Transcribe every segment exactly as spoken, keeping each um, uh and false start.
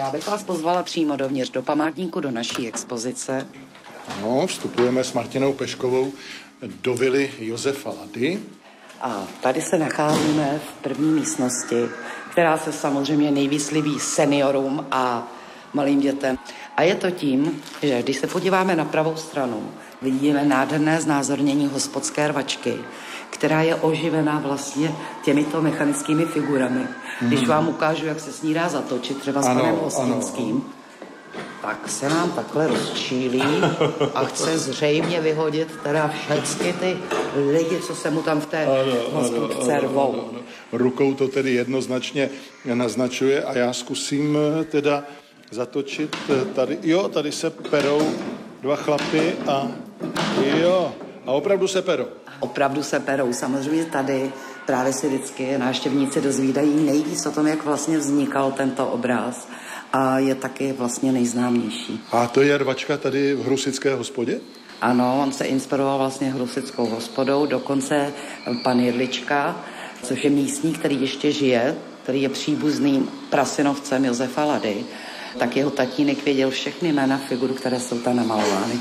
já bych vás pozvala přímo dovnitř do památníku, do naší expozice. No, vstupujeme s Martinou Peškovou do vily Josefa Lady. A tady se nacházíme v první místnosti, která se samozřejmě nejvíc líbí seniorům a malým dětem. A je to tím, že když se podíváme na pravou stranu, vidíme nádherné znázornění hospodské rvačky, která je oživená vlastně těmito mechanickými figurami. Mm. Když vám ukážu, jak se s ní dá zatočit, třeba s ano, panem Hostinským, tak se nám takhle rozčílí a chce zřejmě vyhodit teda všechny ty lidi, co se mu tam v té hospodce rvou. Rukou to tedy jednoznačně naznačuje a já zkusím teda zatočit tady. Jo, tady se perou dva chlapy a jo, a opravdu se perou. Opravdu se perou. Samozřejmě tady právě si vždycky návštěvníci dozvídají nejvíc o tom, jak vlastně vznikal tento obraz a je taky vlastně nejznámější. A to je rvačka tady v Hrusické hospodě? Ano, on se inspiroval vlastně Hrusickou hospodou, dokonce pan Jedlička, což je místní, který ještě žije, který je příbuzným prasinovcem Josefa Lady, tak jeho tatínek věděl všechny jména figur, které jsou tam namalovány.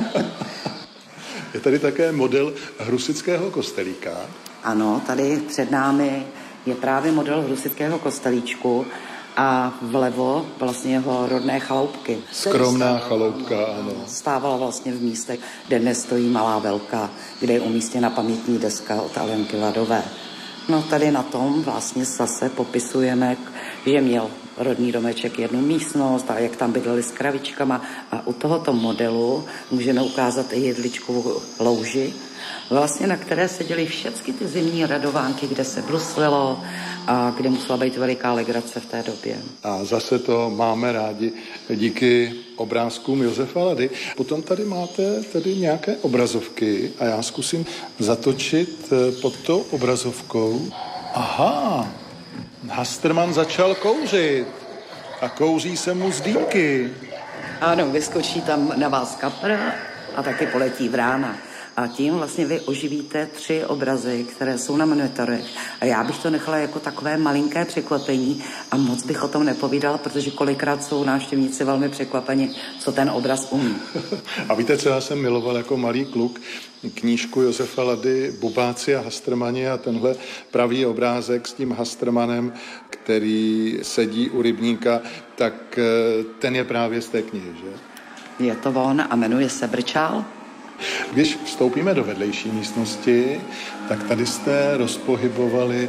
Je tady také model Hrusického kostelíka. Ano, tady před námi je právě model Hrusického kostelíčku a vlevo vlastně jeho rodné chaloupky. Skromná chaloupka, ano. Stávala vlastně v místech, kde dnes stojí Malá Velka, kde je umístěna pamětní deska od Alenky Ladové. No tady na tom vlastně zase popisujeme, že měl rodný domeček jednu místnost a jak tam bydleli s kravičkama. A u tohoto modelu můžeme ukázat i jedličkovou louži, vlastně na které seděly všechny ty zimní radovánky, kde se bruslilo a kde musela být veliká legrace v té době. A zase to máme rádi díky obrázkům Josefa Lady. Potom tady máte tady nějaké obrazovky a já zkusím zatočit pod tou obrazovkou. Aha, Hasterman začal kouřit a kouří se mu z dýmky. Ano, vyskočí tam na vás kapra a taky poletí vrána. A tím vlastně vy oživíte tři obrazy, které jsou na monitorech. A já bych to nechala jako takové malinké překvapení a moc bych o tom nepovídala, protože kolikrát jsou návštěvníci velmi překvapeni, co ten obraz umí. A víte, co já jsem miloval jako malý kluk? Knížku Josefa Lady Bubáci a Hastrmani a tenhle pravý obrázek s tím Hastrmanem, který sedí u rybníka, tak ten je právě z té knihy, že? Je to on a jmenuje se Brčál. Když vstoupíme do vedlejší místnosti, tak tady jste rozpohybovali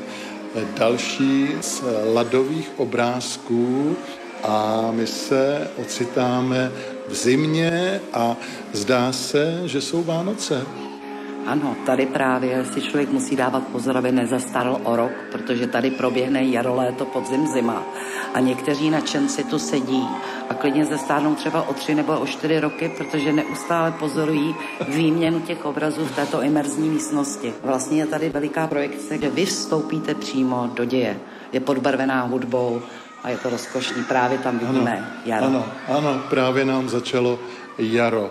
další z ladových obrázků a my se ocitáme v zimě a zdá se, že jsou Vánoce. Ano, tady právě si člověk musí dávat pozor, aby nezastarl o rok, protože tady proběhne jaro, léto, podzim, zima. A někteří nadšenci tu sedí a klidně zestárnou třeba o tři nebo o čtyři roky, protože neustále pozorují výměnu těch obrazů v této imerzní místnosti. Vlastně je tady veliká projekce, kde vy vstoupíte přímo do děje. Je podbarvená hudbou a je to rozkošný. Právě tam vidíme ano, jaro. Ano, ano, právě nám začalo jaro.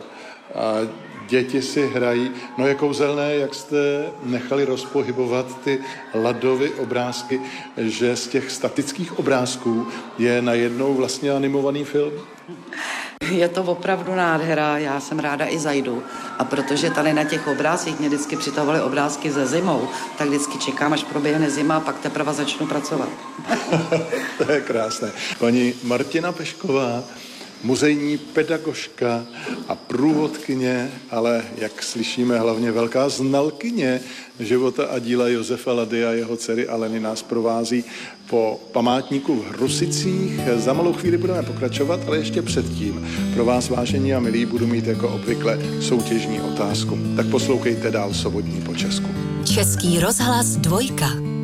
A děti si hrají. No je kouzelné, jak jste nechali rozpohybovat ty ladovy obrázky, že z těch statických obrázků je najednou vlastně animovaný film. Je to opravdu nádhera, já jsem ráda i zajdu. A protože tady na těch obrázcích mě vždycky přitahovaly obrázky ze zimou, tak vždycky čekám, až proběhne zima a pak teprve začnu pracovat. To je krásné. Paní Martina Pešková, muzejní pedagožka a průvodkyně, ale jak slyšíme, hlavně velká znalkyně života a díla Josefa Lady a jeho dcery Aleny nás provází po památníku v Hrusicích. Za malou chvíli budeme pokračovat, ale ještě předtím pro vás, vážení a milí, budu mít jako obvykle soutěžní otázku. Tak poslouchejte dál Svobodní po česku. Český rozhlas dvojka.